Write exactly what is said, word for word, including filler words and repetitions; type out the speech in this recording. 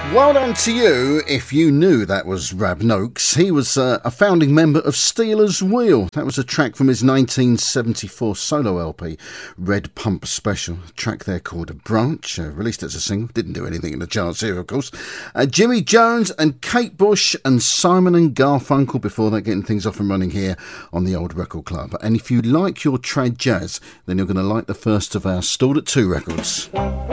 Well done to you if you knew that was Rab Noakes. He was uh, a founding member of Stealers Wheel. That was a track from his nineteen seventy-four solo L P, Red Pump Special. A track there called A Branch, uh, released as a single. Didn't do anything in the charts here, of course. Uh, Jimmy Jones and Kate Bush and Simon and Garfunkel before that, getting things off and running here on the Old Record Club. And if you like your trad jazz, then you're going to like the first of our Stored at Two records.